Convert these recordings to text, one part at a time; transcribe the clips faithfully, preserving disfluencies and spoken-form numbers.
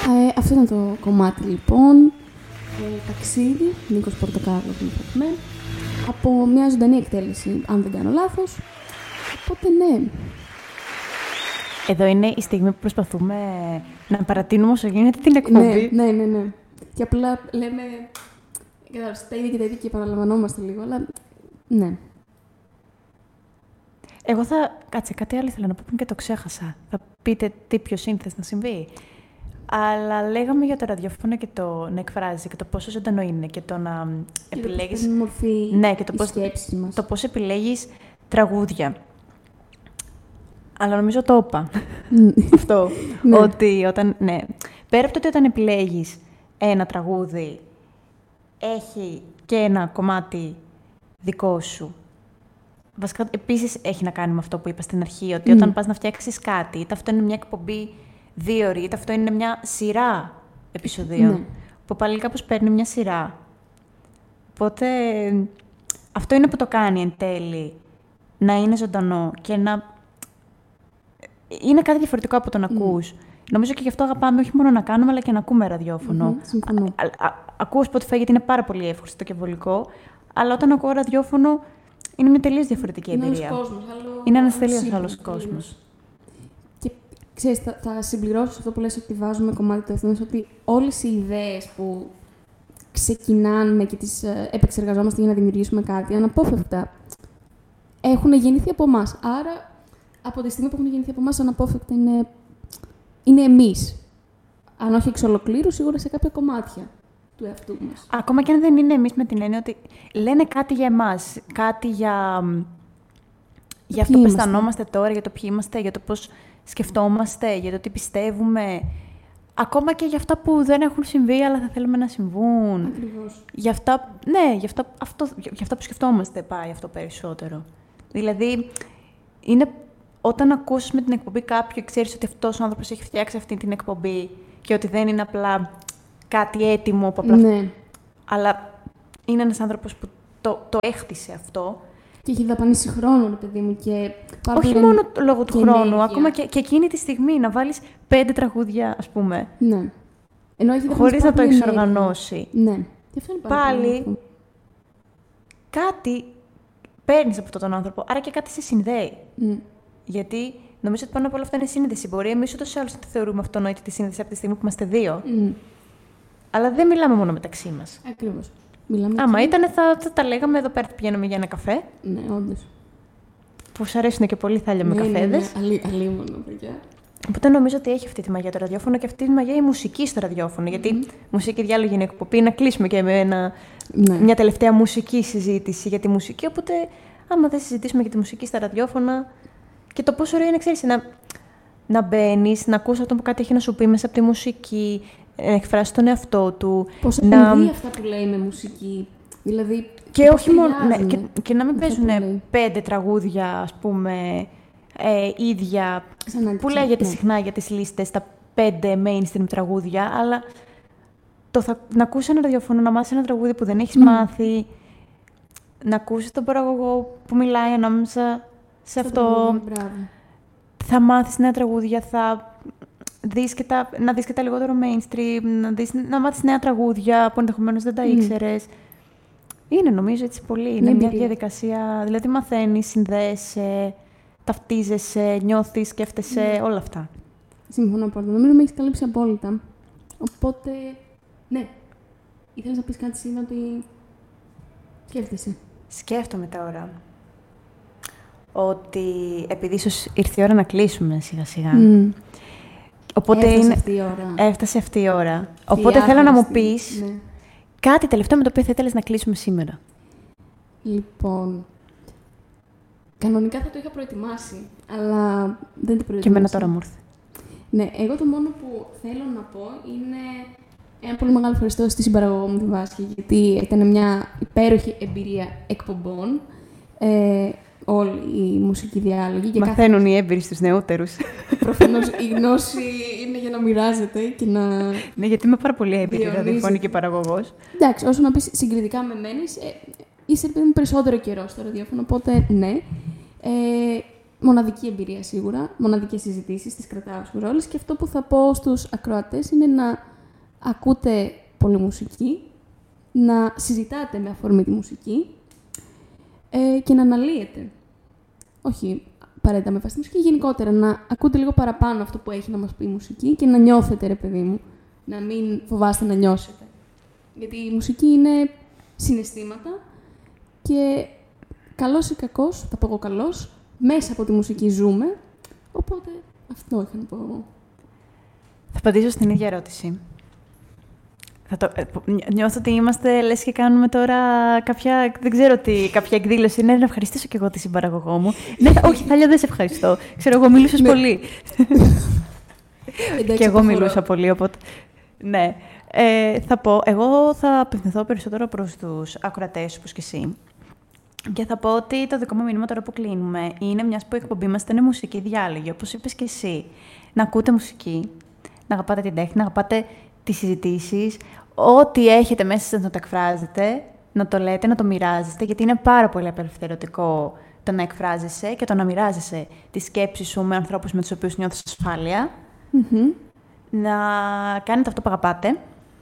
Ε, αυτό ήταν το κομμάτι λοιπόν. Ε, ταξίδι, Νίκος Πορτοκάλος, από μια ζωντανή εκτέλεση, αν δεν κάνω λάθος. Οπότε ναι. Εδώ είναι η στιγμή που προσπαθούμε να παρατείνουμε όσο γίνεται την εκπομπή. Ναι, ναι, ναι, ναι. Και απλά λέμε τα ίδια και τα ίδια και επαναλαμβανόμαστε λίγο, αλλά ναι. Εγώ θα... Κάτσε, κάτι άλλο ήθελα να πω πριν και το ξέχασα. Θα πείτε τι πιο σύνθεση να συμβεί. Αλλά λέγαμε για το ραδιόφωνο και το να εκφράζει και το πόσο ζωντανό είναι και το να και επιλέγεις... Και μορφή ναι, και το πώς, μας. το πώς επιλέγεις τραγούδια. Αλλά νομίζω το είπα. Αυτό. Ναι. Ότι όταν... Ναι. Πέρα από το ότι όταν επιλέγεις ένα τραγούδι, έχει και ένα κομμάτι δικό σου. Βασικά, επίσης έχει να κάνει με αυτό που είπα στην αρχή, ότι mm. όταν πας να φτιάξεις κάτι, είτε αυτό είναι μια εκπομπή δύο ώρες, είτε αυτό είναι μια σειρά επεισοδίων, mm. που πάλι κάπως παίρνει μια σειρά. Οπότε, αυτό είναι που το κάνει εν τέλει, να είναι ζωντανό και να... Είναι κάτι διαφορετικό από το να ακούς. Mm. Νομίζω και γι' αυτό αγαπάμε όχι μόνο να κάνουμε, αλλά και να ακούμε ραδιόφωνο. Mm-hmm, συμφωνώ. Α, α, ακούω Spotify γιατί είναι πάρα πολύ εύχριστο και βολικό, αλλά όταν ακούω ραδιόφωνο είναι μια τελείως διαφορετική είναι εμπειρία. Άλλος κόσμος, άλλο... Είναι ένας τελείως άλλος κόσμος. Και ξέρεις, θα, θα συμπληρώσω αυτό που λες ότι βάζουμε κομμάτι του εθνούς, ότι όλες οι ιδέες που ξεκινάνε και τις επεξεργαζόμαστε για να δημιουργήσουμε κάτι, αναπόφευκτα έχουν γεννηθεί από εμάς. Άρα, από τη στιγμή που έχουν γεννηθεί από εμάς, αναπόφευκτα είναι, είναι εμείς. Αν όχι εξ ολοκλήρου, σίγουρα σε κάποια κομμάτια του εαυτού μας. Ακόμα και αν δεν είναι εμείς, με την έννοια ότι λένε κάτι για εμάς, κάτι για, για αυτό που αισθανόμαστε τώρα, για το ποιοι είμαστε, για το πώς σκεφτόμαστε, για το τι πιστεύουμε. Ακόμα και για αυτά που δεν έχουν συμβεί, αλλά θα θέλουμε να συμβούν. Ακριβώς. Για αυτά, ναι, για αυτά, αυτό, για αυτά που σκεφτόμαστε πάει αυτό περισσότερο. Δηλαδή, είναι όταν ακούσεις με την εκπομπή κάποιον και ξέρεις ότι αυτός ο άνθρωπος έχει φτιάξει αυτή την εκπομπή και ότι δεν είναι απλά κάτι έτοιμο, που απλά... Ναι. αλλά είναι ένας άνθρωπος που το, το έχτισε αυτό. Και έχει δαπανίσει χρόνο, ρε παιδί μου, και... Όχι είναι... μόνο λόγω του χρόνου, ενέργεια. ακόμα και, και εκείνη τη στιγμή να βάλεις πέντε τραγούδια, ας πούμε, ναι. Ενώ έχει χωρίς να το έχεις οργανώσει. Ναι. Και αυτό είναι πάλι πολύ κάτι παίρνεις από αυτόν τον άνθρωπο, άρα και κάτι σε συνδέει. Mm. Γιατί νομίζω ότι πάνω από όλα αυτά είναι σύνδεση. Μπορεί εμείς ούτως ή άλλως να τη θεωρούμε αυτονόητη τη σύνδεση από τη στιγμή που είμαστε δύο. Mm. Αλλά δεν μιλάμε μόνο μεταξύ μας. Ακριβώς. Μιλάμε Άμα ήταν, θα, θα τα λέγαμε εδώ πέρα, πηγαίνουμε για ένα καφέ. Ναι, όντως. Που σου αρέσουν και πολύ, θα λέμε ναι, καφέδες. Ναι, ναι, αλίμονο, παιδιά. Οπότε νομίζω ότι έχει αυτή τη μαγεία το ραδιόφωνο και αυτή τη μαγεία η μουσική στο ραδιόφωνο. Mm-hmm. Γιατί μουσική διάλογη είναι εκπομπή, να κλείσουμε και με ένα, ναι. μια τελευταία μουσική συζήτηση για τη μουσική. Οπότε, άμα δεν συζητήσουμε για τη μουσική στα ραδιόφωνα. Και το πόσο ωραίο είναι, ξέρεις, να, να μπαίνεις, να ακούς αυτό που κάτι έχει να σου πει μέσα από τη μουσική, να εκφράσει τον εαυτό του. Πώς να... επενδύει αυτά που λέει με μουσική. Δηλαδή, και όχι μόνο. Ναι, και, και να μην παίζουν που πέντε τραγούδια, ας πούμε, ε, ίδια. Σαν που λέγεται ναι. συχνά για τις λίστες, τα πέντε mainstream τραγούδια, αλλά το θα, να ακούσεις ένα ραδιοφωνό, να μάθεις ένα τραγούδι που δεν έχεις mm. μάθει, να ακούσεις τον παραγωγό που μιλάει ανάμεσα σε αυτό. αυτό θα μάθεις νέα τραγούδια, θα δεις και τα, να δεις και τα λιγότερο mainstream, να, δεις, να μάθεις νέα τραγούδια που ενδεχομένως δεν τα mm. ήξερες. Είναι νομίζω έτσι πολύ, είναι, είναι μια διαδικασία, δηλαδή μαθαίνεις, συνδέεσαι, ταυτίζεσαι, νιώθεις, σκέφτεσαι, mm. όλα αυτά. Συμφωνώ απόλυτα. Νομίζω με έχεις καλύψει απόλυτα. Οπότε, ναι. Ήθελες να πεις κάτι σήμερα ότι σκέφτεσαι. Σκέφτομαι τώρα ότι επειδή ίσως ήρθε η ώρα να κλείσουμε σιγά-σιγά. Mm. Οπότε έφτασε είναι... αυτή η ώρα. Έφτασε αυτή η ώρα. Τι Οπότε θέλω να μου πεις ναι. κάτι τελευταίο με το οποίο θα ήθελες να κλείσουμε σήμερα. Λοιπόν, κανονικά θα το είχα προετοιμάσει, αλλά δεν το προετοιμάσα. Και εμένα τώρα μου ήρθε. Ναι, εγώ το μόνο που θέλω να πω είναι ένα πολύ μεγάλο ευχαριστώ στη συμπαραγωγό μου τη Βάσκη, γιατί ήταν μια υπέροχη εμπειρία εκπομπών. Ε, όλοι οι μουσικοί διάλογοι. Μαθαίνουν κάθε... οι έμπειροι στους νεότερους. Προφανώς η γνώση είναι για να μοιράζεται και να... Ναι, γιατί είμαι πάρα πολύ έμπειρη ραδιοφωνική παραγωγός. Εντάξει, όσο να πεις συγκριτικά με μένεις, ε, είσαι περισσότερο καιρό στο ραδιόφωνο, οπότε ναι. Ε, μοναδική εμπειρία σίγουρα, μοναδικές συζητήσεις, τις κρατάω σίγουρα όλες. Και αυτό που θα πω στους ακροατές είναι να ακούτε πολύ μουσική, να συζητάτε με αφορμή τη μουσική ε, και να αναλύετε. Όχι απαραίτητα με βάση τη μουσική, γενικότερα να ακούτε λίγο παραπάνω αυτό που έχει να μας πει η μουσική και να νιώθετε, ρε παιδί μου, να μην φοβάστε να νιώσετε. Γιατί η μουσική είναι συναισθήματα και καλός ή κακός, θα πω εγώ καλός, μέσα από τη μουσική ζούμε, οπότε αυτό είχα να πω εγώ. Θα απαντήσω στην ίδια ερώτηση. Θα το, νιώθω ότι είμαστε, λες και κάνουμε τώρα κάποια, δεν ξέρω τι, κάποια εκδήλωση. Ναι, να ευχαριστήσω κι εγώ τη συμπαραγωγό μου. Ναι, όχι, Θάλια, δεν σε ευχαριστώ. Ξέρω, εγώ μίλησες πολύ. Και εγώ μιλούσα πολύ, οπότε... Ναι. Ε, θα πω, εγώ θα απευθυνθώ περισσότερο προς τους ακροατές, όπως και εσύ. Και θα πω ότι το δικό μου μήνυμα τώρα που κλείνουμε είναι, μιας που η εκπομπή μας είναι μουσική διάλογη, όπως είπες και εσύ. Να ακούτε μουσική, να αγαπάτε την τέχνη, να αγαπάτε τις συζητήσεις, ό,τι έχετε μέσα σας να το εκφράζετε, να το λέτε, να το μοιράζεστε, γιατί είναι πάρα πολύ απελευθερωτικό το να εκφράζεσαι και το να μοιράζεσαι τη σκέψη σου με ανθρώπους με τους οποίους νιώθεις ασφάλεια. Mm-hmm. Να κάνετε αυτό που αγαπάτε.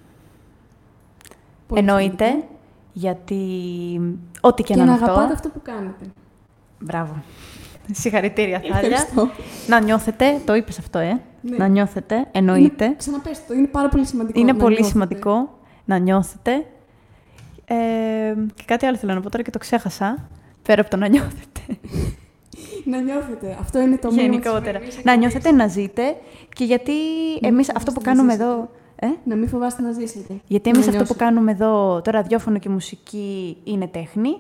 Πολύ εννοείται, σημαντικό. γιατί ό,τι και, και να να είναι αυτό... αγαπάτε αυτό που κάνετε. Μπράβο. Συγχαρητήρια, Θάλια. Ευχαριστώ. Να νιώθετε, το είπες αυτό, ε. Ναι. Να νιώθετε, εννοείται. Είναι, ξαναπες το, είναι πάρα πολύ σημαντικό. Είναι να πολύ νιώθετε. σημαντικό να νιώθετε. Ε, και κάτι άλλο θέλω να πω τώρα και το ξέχασα. Πέρα από το να νιώθετε. Να νιώθετε. Αυτό είναι το μήνυμα. Γενικότερα. Να νιώθετε, να ζείτε. Και γιατί εμείς αυτό που κάνουμε εδώ... Ε? Να μην φοβάστε να ζήσετε. Γιατί εμείς αυτό που κάνουμε εδώ, το ραδιόφωνο και η μουσική, είναι τέχνη.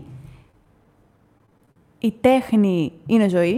Η τέχνη είναι ζωή.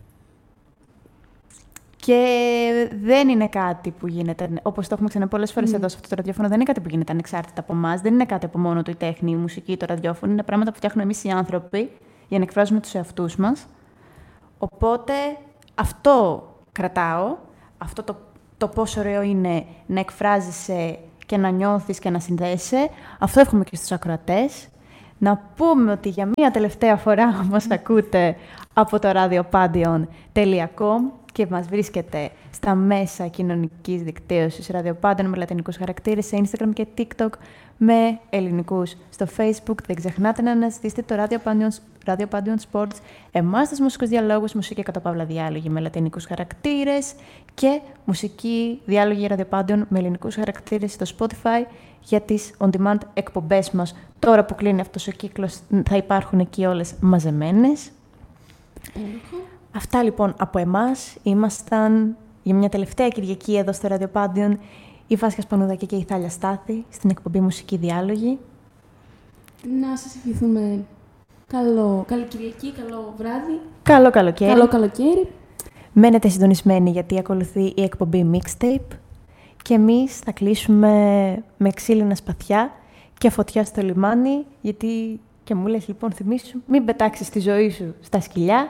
Και δεν είναι κάτι που γίνεται, όπως το έχουμε ξαναπεί πολλές φορές mm. εδώ σε αυτό το ραδιόφωνο, δεν είναι κάτι που γίνεται ανεξάρτητα από εμάς. Δεν είναι κάτι από μόνο του η τέχνη, η μουσική, το ραδιόφωνο. Είναι πράγματα που φτιάχνουμε εμείς οι άνθρωποι για να εκφράζουμε τους εαυτούς μας. Οπότε αυτό κρατάω. Αυτό το, το πόσο ωραίο είναι να εκφράζεσαι και να νιώθεις και να συνδέεσαι. Αυτό εύχομαι και στους ακροατές. Να πούμε ότι για μία τελευταία φορά μας ακούτε από το ραδιοπάντιον τελεία κομ και μας βρίσκεται στα μέσα κοινωνικής δικτύωσης ραδιοπάντιον με λατινικούς χαρακτήρες, σε Instagram και TikTok με ελληνικούς. Στο Facebook δεν ξεχνάτε να αναζητήσετε το Radio Pandion Sports, εμάς τους μουσικούς διαλόγους, μουσική κατά παύλα διάλογοι με λατινικούς χαρακτήρες και μουσική διάλογοι ραδιοπάντιον με ελληνικούς χαρακτήρες στο Spotify για τις on-demand εκπομπές μας. Τώρα που κλείνει αυτός ο κύκλος θα υπάρχουν εκεί όλες μαζεμένες. Mm-hmm. Αυτά λοιπόν από εμάς. Ήμασταν για μια τελευταία Κυριακή εδώ στο ραδιοπάντιον η Βάσια Σπανουδάκη και η Θάλια Στάθη στην εκπομπή Μουσική Διάλογη. Να σας ευχηθούμε καλό, καλή Κυριακή, καλό βράδυ. Καλό καλοκαίρι. Καλό καλοκαίρι. Μένετε συντονισμένοι γιατί ακολουθεί η εκπομπή Mixtape και εμείς θα κλείσουμε με ξύλινα σπαθιά και φωτιά στο λιμάνι, γιατί και μου λες λοιπόν θυμίσου μην πετάξεις τη ζωή σου στα σκυλιά.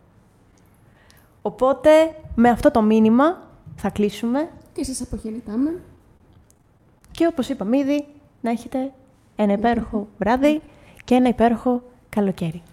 Οπότε με αυτό το μήνυμα θα κλείσουμε. Και σας αποχαιρετάμε. Και όπως είπαμε ήδη, να έχετε ένα υπέροχο βράδυ και ένα υπέροχο καλοκαίρι.